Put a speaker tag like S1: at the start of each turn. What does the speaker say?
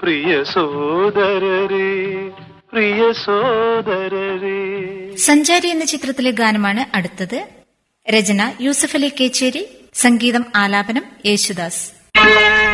S1: പ്രിയ സോദരരേ, പ്രിയ സോദരരേ.
S2: സഞ്ചാരി എന്ന ചിത്രത്തിലെ ഗാനമാണ് അടുത്തത്. രചന യൂസഫ് അലി കേച്ചേരി, സംഗീതം ആലാപനം യേശുദാസ്.